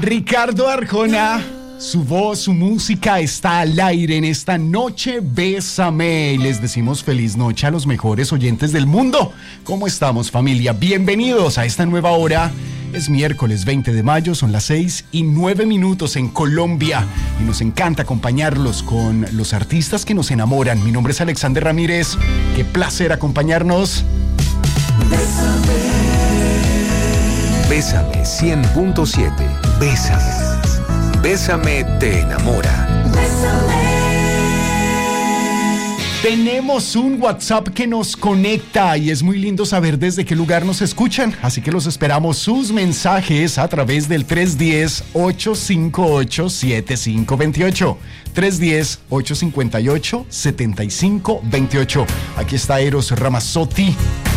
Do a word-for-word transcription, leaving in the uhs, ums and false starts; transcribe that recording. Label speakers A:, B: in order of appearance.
A: Ricardo Arjona, su voz, su música está al aire en esta noche. Bésame. Y les decimos feliz noche a los mejores oyentes del mundo. ¿Cómo estamos, familia? Bienvenidos a esta nueva hora. Es miércoles veinte de mayo, son las seis y nueve minutos en Colombia. Y nos encanta acompañarlos con los artistas que nos enamoran. Mi nombre es Alexander Ramírez. Qué placer acompañarnos.
B: Bésame. Bésame cien punto siete. Bésame. Bésame te enamora.
A: Bésame. Tenemos un WhatsApp que nos conecta y es muy lindo saber desde qué lugar nos escuchan. Así que los esperamos sus mensajes a través del tres uno cero, ocho cinco ocho, siete cinco dos ocho. tres uno cero, ocho cinco ocho, siete cinco dos ocho. Aquí está Eros Ramazzotti.